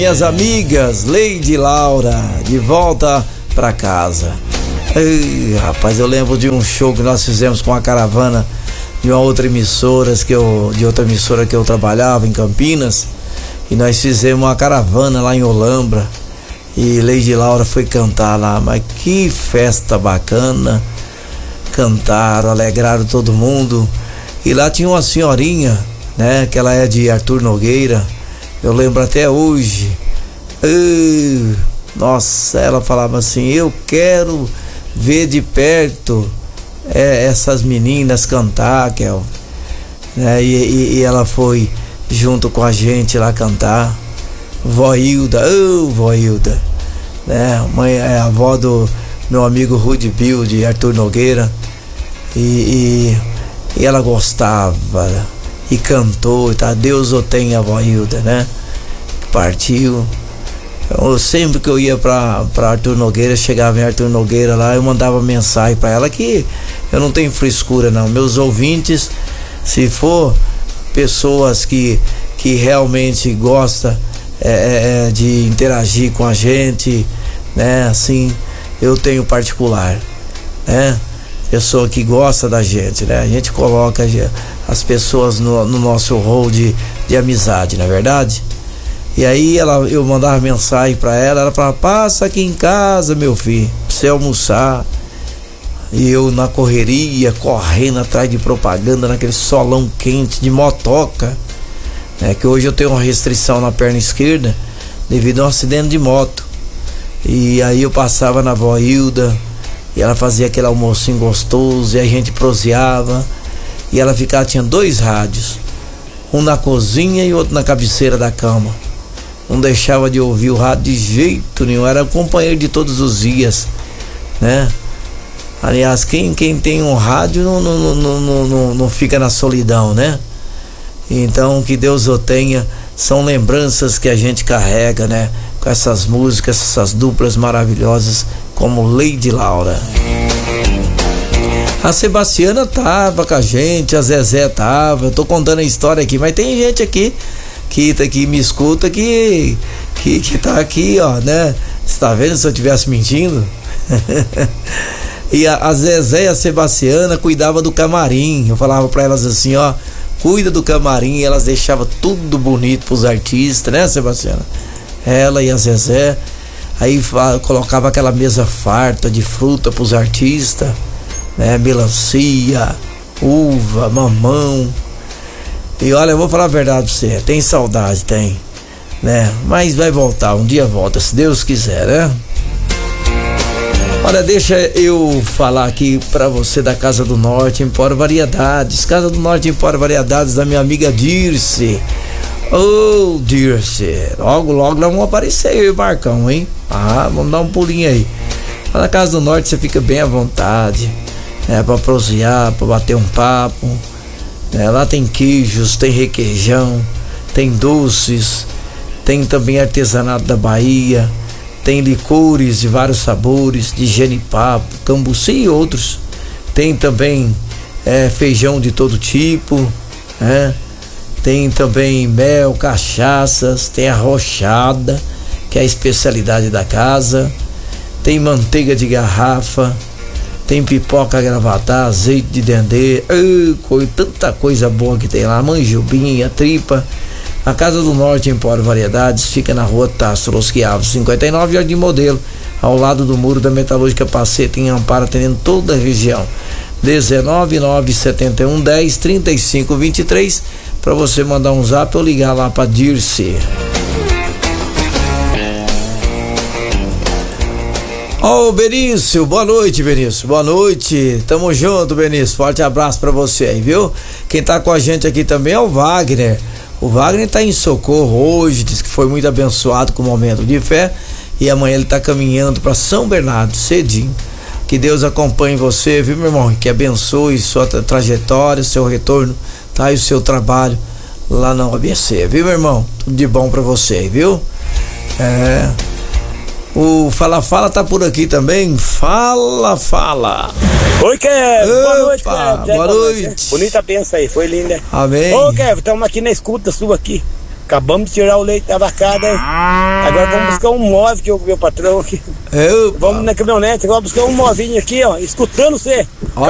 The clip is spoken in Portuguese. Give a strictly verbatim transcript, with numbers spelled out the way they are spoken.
Minhas amigas, Leide e Laura, de volta pra casa. Ei, rapaz, eu lembro de um show que nós fizemos com a caravana de uma outra emissora que eu, de outra emissora que eu trabalhava em Campinas, e nós fizemos uma caravana lá em Olambra, e Leide e Laura foi cantar lá, mas que festa bacana. Cantaram, alegraram todo mundo, e lá tinha uma senhorinha, né, que ela é de Arthur Nogueira. Eu lembro até hoje. Uh, nossa, ela falava assim: eu quero ver de perto é, essas meninas cantar, Kel. É, e, e, e ela foi junto com a gente lá cantar. Vó Hilda, oh, vó Hilda, né? Mãe, é a avó do meu amigo Rudy Bill, de Arthur Nogueira. E, e, e ela gostava e cantou, tá? Deus o tenha, a vó Hilda, né? Partiu. Eu, sempre que eu ia pra, pra Arthur Nogueira, chegava em Arthur Nogueira lá, eu mandava mensagem pra ela que eu não tenho frescura não. Meus ouvintes, se for pessoas que, que realmente gostam é, é, de interagir com a gente, né? Assim, eu tenho particular, né? Pessoa que gosta da gente, né? A gente coloca as pessoas no, no nosso rol de, de amizade, não é verdade? E aí ela, eu mandava mensagem pra ela, ela falava: passa aqui em casa, meu filho, pra você almoçar. E eu na correria, correndo atrás de propaganda, naquele solão quente de motoca, né? Que hoje eu tenho uma restrição na perna esquerda devido a um acidente de moto. E aí eu passava na vó Hilda, e ela fazia aquele almocinho gostoso, e a gente proseava, e ela ficava, tinha dois rádios, um na cozinha e outro na cabeceira da cama. Não deixava de ouvir o rádio de jeito nenhum, era companheiro de todos os dias, né? Aliás, quem, quem tem um rádio não, não, não, não, não, não fica na solidão, né? Então, que Deus o tenha, são lembranças que a gente carrega, né? Com essas músicas, essas duplas maravilhosas, como Leide e Laura. A Sebastiana tava com a gente, a Zezé tava, eu tô contando a história aqui, mas tem gente aqui que, que me escuta que, que, que tá aqui, ó, né? Você tá vendo se eu tivesse mentindo? E a, a Zezé e a Sebastiana cuidavam do camarim. Eu falava pra elas assim, ó, cuida do camarim, e elas deixavam tudo bonito pros artistas, né, Sebastiana? Ela e a Zezé. Aí colocava aquela mesa farta de fruta pros artistas, né? Melancia, uva, mamão. E olha, eu vou falar a verdade pra você, tem saudade, tem, né? Mas vai voltar, um dia volta, se Deus quiser, né? Olha, deixa eu falar aqui pra você da Casa do Norte Empório Variedades. Casa do Norte Empório Variedades, da minha amiga Dirce. Ô, oh, Dirce, logo, logo nós vamos aparecer aí, Marcão, hein? Ah, vamos dar um pulinho aí. Lá na Casa do Norte você fica bem à vontade, né? Pra prosear, pra bater um papo, né? Lá tem queijos, tem requeijão, tem doces, tem também artesanato da Bahia, tem licores de vários sabores, de genipapo, cambuci e outros. Tem também é, feijão de todo tipo, né? Tem também mel, cachaças, tem a rochada, que é a especialidade da casa. Tem manteiga de garrafa, tem pipoca gravatá, azeite de dendê, uh, coi, tanta coisa boa que tem lá, manjubinha, tripa. A Casa do Norte Empório Variedades fica na rua Tasso Losquiavo, cinquenta e nove, Jardim Modelo, ao lado do muro da Metalúrgica Paceta, em Amparo, atendendo toda a região. dezenove nove setenta e um dez trinta e cinco vinte e três, para você mandar um zap ou ligar lá para Dirce. Ó, oh, Benício, boa noite, Benício, boa noite, tamo junto, Benício, forte abraço pra você aí, viu? Quem tá com a gente aqui também é o Wagner. O Wagner tá em Socorro hoje, diz que foi muito abençoado com o momento de fé, e amanhã ele tá caminhando para São Bernardo, cedinho. Que Deus acompanhe você, viu, meu irmão? Que abençoe sua trajetória, seu retorno, tá? E o seu trabalho lá na O B C, viu, meu irmão? Tudo de bom pra você, viu? É... O Fala Fala tá por aqui também. Fala, fala. Oi, Kevin. Boa noite, Kevin. Boa noite. Bonita benção aí, foi linda. Amém. Ô, Kevin, estamos aqui na escuta sua aqui. Acabamos de tirar o leite da vacada, hein? Agora vamos buscar um móvel que o meu patrão aqui. Opa. Vamos na caminhonete, agora buscar um movinho aqui, ó, escutando você. Olha